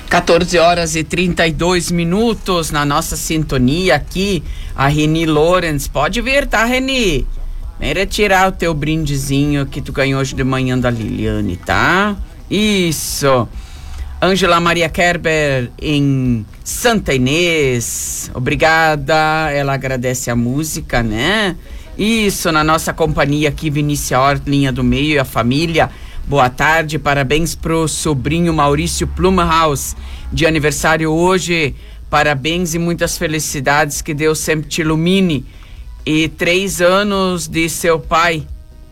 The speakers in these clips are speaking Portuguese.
14 horas e 32 minutos na nossa sintonia aqui, a Reni Lorenz. Pode vir, tá, Reni? Vem retirar o teu brindezinho que tu ganhou hoje de manhã da Liliane, tá? Isso. Ângela Maria Kerber em Santa Inês. Obrigada. Ela agradece a música, né? Isso, na nossa companhia aqui, Vinícia Hort, linha do meio e a família. Boa tarde, parabéns pro sobrinho Maurício Plumhouse, de aniversário hoje. Parabéns e muitas felicidades, que Deus sempre te ilumine. E 3 anos de seu pai,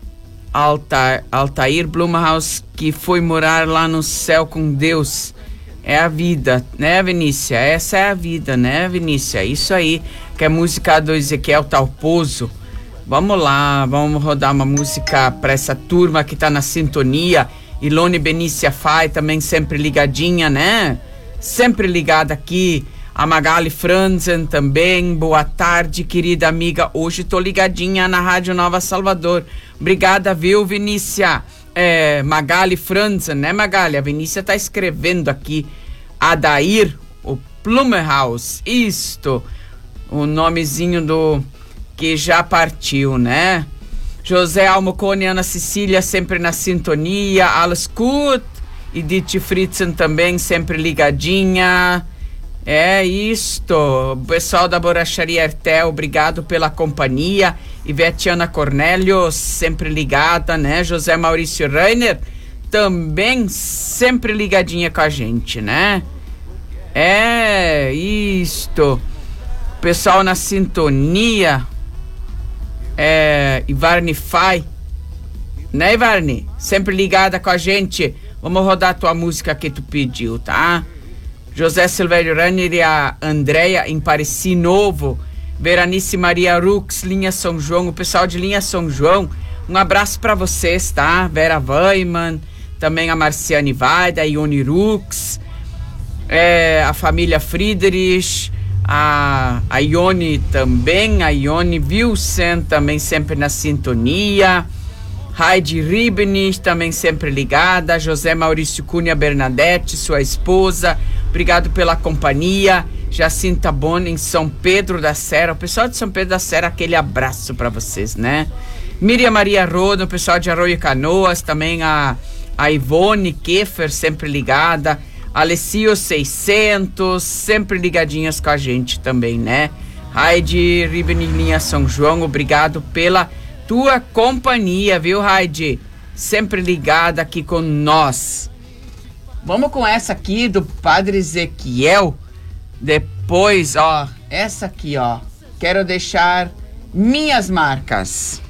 Altair Blumhouse, que foi morar lá no céu com Deus. É a vida, né, Vinícia? Essa é a vida, né, Vinícia? Isso aí, que é música do Ezequiel Talposo. Vamos lá, vamos rodar uma música para essa turma que tá na sintonia. Ilone Benícia Fai também sempre ligadinha, né? Sempre ligada aqui. A Magali Franzen também. Boa tarde, querida amiga. Hoje tô ligadinha na Rádio Nova Salvador. Obrigada, viu, Vinícia? Magali Franzen, né, Magali? A Vinícia tá escrevendo aqui. Adair, o Plumhouse. Isto, o nomezinho do... que já partiu, né? José Almocone, Ana Cecília sempre na sintonia. Alice Kut, Edith Fritzen também sempre ligadinha. É isto. O pessoal da Borracharia Hertel, obrigado pela companhia. Ivete Ana Cornélio, sempre ligada, né? José Maurício Reiner, também sempre ligadinha com a gente, né? É isto. Pessoal na sintonia. Ivarne Fai, né, Ivarne? Sempre ligada com a gente. Vamos rodar a tua música que tu pediu, tá? José Silvério Renner e a Andréia em Pareci Novo. Veranice Maria Rux, Linha São João. O pessoal de Linha São João, um abraço pra vocês, tá? Vera Weiman, também a Marciane Vaida, a Ione Rux, a família Friedrich, a Ione também, a Ione Wilson também sempre na sintonia, Heidi Ribnich também sempre ligada, José Maurício Cunha Bernadette, sua esposa, obrigado pela companhia. Jacinta Bona em São Pedro da Serra, o pessoal de São Pedro da Serra, aquele abraço para vocês, né? Miriam Maria Rodo, o pessoal de Arroio Canoas, também a Ivone Keffer sempre ligada, Alessio 600, sempre ligadinhas com a gente também, né? Heidi Ribenilinha São João, obrigado pela tua companhia, viu, Heidi? Sempre ligada aqui com nós. Vamos com essa aqui do Padre Ezequiel. Depois, ó, essa aqui, ó. Quero deixar minhas marcas.